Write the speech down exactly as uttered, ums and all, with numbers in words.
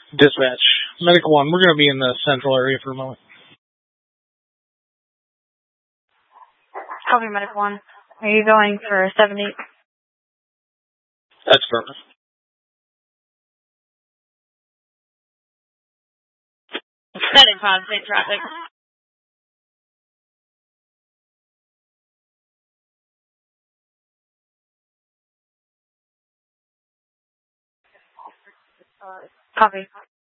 Dispatch. Medical one, we're going to be in the central area for a moment. Copy, Medical one. Are you going for seventy? That's perfect. Setting five, state traffic. Copy.